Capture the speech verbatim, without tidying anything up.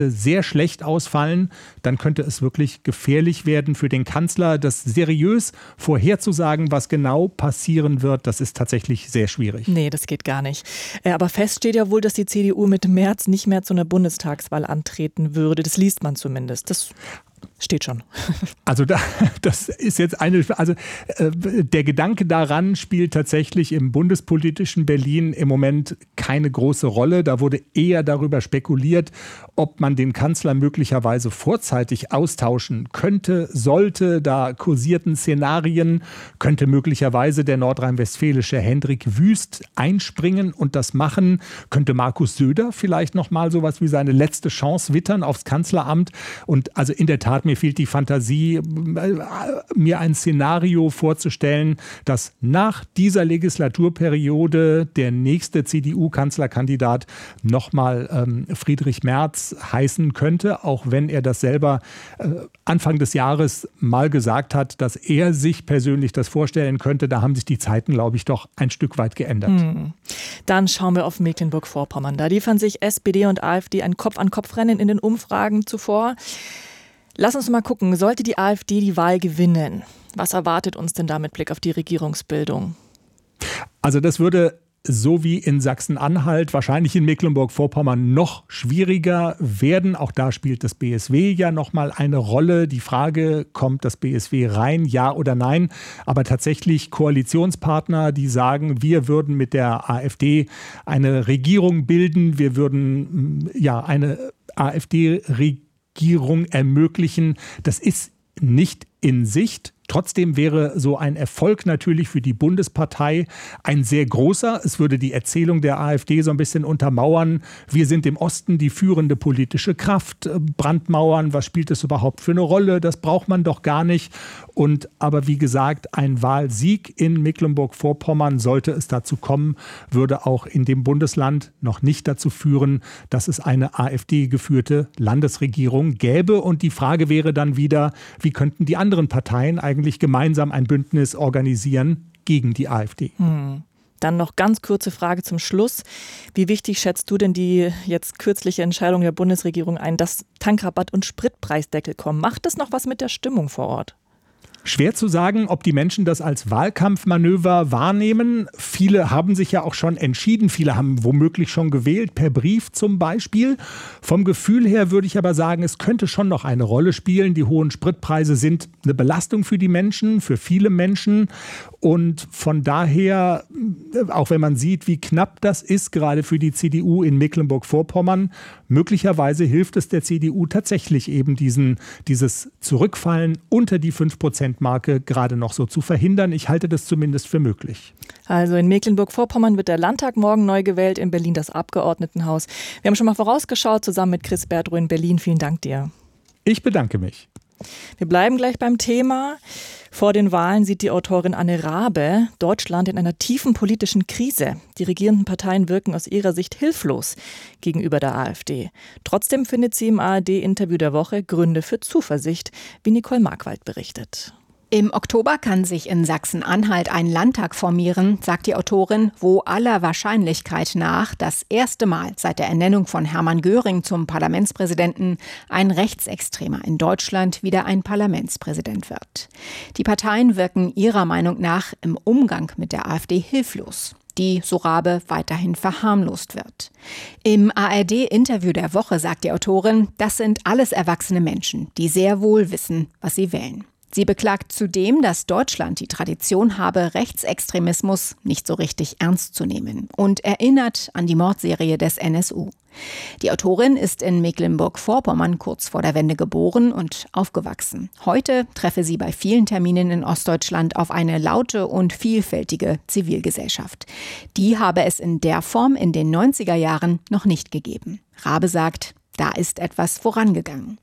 sehr schlecht ausfallen, dann könnte es wirklich gefährlich werden für den Kanzler. Das seriös vorherzusagen, was genau passieren wird, das ist tatsächlich sehr schwierig. Nee, das geht gar nicht. Aber fest steht ja wohl, dass die C D U mit Merz nicht mehr zu einer Bundestagswahl antreten würde. Das liest man zumindest. Das steht schon. Also da, das ist jetzt eine, also äh, der Gedanke daran spielt tatsächlich im bundespolitischen Berlin im Moment keine große Rolle. Da wurde eher darüber spekuliert, ob man den Kanzler möglicherweise vorzeitig austauschen könnte, sollte. Da kursierten Szenarien, könnte möglicherweise der nordrhein-westfälische Hendrik Wüst einspringen und das machen. Könnte Markus Söder vielleicht nochmal sowas wie seine letzte Chance wittern aufs Kanzleramt. Und also in der Tat, mir fehlt die Fantasie, mir ein Szenario vorzustellen, dass nach dieser Legislaturperiode der nächste C D U-Kanzlerkandidat nochmal ähm, Friedrich Merz heißen könnte, auch wenn er das selber äh, Anfang des Jahres mal gesagt hat, dass er sich persönlich das vorstellen könnte. Da haben sich die Zeiten, glaube ich, doch ein Stück weit geändert. Hm. Dann schauen wir auf Mecklenburg-Vorpommern. Da liefern sich S P D und AfD ein Kopf-an-Kopf-Rennen in den Umfragen zuvor. Lass uns mal gucken, sollte die AfD die Wahl gewinnen, was erwartet uns denn da mit Blick auf die Regierungsbildung? Also das würde so wie in Sachsen-Anhalt wahrscheinlich in Mecklenburg-Vorpommern noch schwieriger werden. Auch da spielt das B S W ja nochmal eine Rolle. Die Frage, kommt das B S W rein, ja oder nein? Aber tatsächlich Koalitionspartner, die sagen, wir würden mit der AfD eine Regierung bilden, wir würden ja eine AfD-Regierung Regierung ermöglichen. Das ist nicht in Sicht. Trotzdem wäre so ein Erfolg natürlich für die Bundespartei ein sehr großer. Es würde die Erzählung der AfD so ein bisschen untermauern. Wir sind im Osten die führende politische Kraft. Brandmauern, was spielt es überhaupt für eine Rolle? Das braucht man doch gar nicht. Und aber wie gesagt, ein Wahlsieg in Mecklenburg-Vorpommern, sollte es dazu kommen, würde auch in dem Bundesland noch nicht dazu führen, dass es eine AfD-geführte Landesregierung gäbe. Und die Frage wäre dann wieder, wie könnten die anderen Parteien eigentlich gemeinsam ein Bündnis organisieren gegen die AfD. Hm. Dann noch ganz kurze Frage zum Schluss. Wie wichtig schätzt du denn die jetzt kürzliche Entscheidung der Bundesregierung ein, dass Tankrabatt und Spritpreisdeckel kommen? Macht das noch was mit der Stimmung vor Ort? Schwer zu sagen, ob die Menschen das als Wahlkampfmanöver wahrnehmen. Viele haben sich ja auch schon entschieden. Viele haben womöglich schon gewählt, per Brief zum Beispiel. Vom Gefühl her würde ich aber sagen, es könnte schon noch eine Rolle spielen. Die hohen Spritpreise sind eine Belastung für die Menschen, für viele Menschen. Und von daher, auch wenn man sieht, wie knapp das ist, gerade für die C D U in Mecklenburg-Vorpommern, möglicherweise hilft es der C D U tatsächlich eben diesen, dieses Zurückfallen unter die fünf Prozent Marke gerade noch so zu verhindern. Ich halte das zumindest für möglich. Also in Mecklenburg-Vorpommern wird der Landtag morgen neu gewählt, in Berlin das Abgeordnetenhaus. Wir haben schon mal vorausgeschaut, zusammen mit Chris Bertrow in Berlin. Vielen Dank dir. Ich bedanke mich. Wir bleiben gleich beim Thema. Vor den Wahlen sieht die Autorin Anne Raabe Deutschland in einer tiefen politischen Krise. Die regierenden Parteien wirken aus ihrer Sicht hilflos gegenüber der AfD. Trotzdem findet sie im A R D-Interview der Woche Gründe für Zuversicht, wie Nicole Markwald berichtet. Im Oktober kann sich in Sachsen-Anhalt ein Landtag formieren, sagt die Autorin, wo aller Wahrscheinlichkeit nach das erste Mal seit der Ernennung von Hermann Göring zum Parlamentspräsidenten ein Rechtsextremer in Deutschland wieder ein Parlamentspräsident wird. Die Parteien wirken ihrer Meinung nach im Umgang mit der AfD hilflos, die, so Raabe, weiterhin verharmlost wird. Im A R D-Interview der Woche sagt die Autorin, das sind alles erwachsene Menschen, die sehr wohl wissen, was sie wählen. Sie beklagt zudem, dass Deutschland die Tradition habe, Rechtsextremismus nicht so richtig ernst zu nehmen und erinnert an die Mordserie des N S U. Die Autorin ist in Mecklenburg-Vorpommern kurz vor der Wende geboren und aufgewachsen. Heute treffe sie bei vielen Terminen in Ostdeutschland auf eine laute und vielfältige Zivilgesellschaft. Die habe es in der Form in den neunziger Jahren noch nicht gegeben. Raabe sagt, da ist etwas vorangegangen.